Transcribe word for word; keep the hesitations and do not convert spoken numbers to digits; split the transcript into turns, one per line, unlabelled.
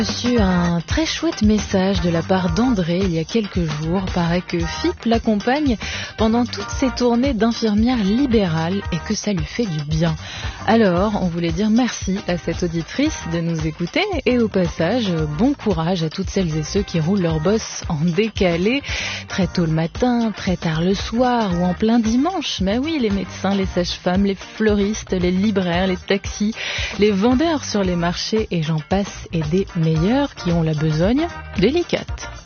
Reçu un très chouette message de la part d'André il y a quelques jours. Paraît que F I P l'accompagne pendant toutes ses tournées d'infirmière libérale et que ça lui fait du bien. Alors, on voulait dire merci à cette auditrice de nous écouter et au passage, bon courage à toutes celles et ceux qui roulent leur bosse en décalé, très tôt le matin, très tard le soir ou en plein dimanche. Mais oui, les médecins, les sages-femmes, les fleuristes, les libraires, les taxis, les vendeurs sur les marchés et j'en passe et des meilleurs qui ont la besogne délicate.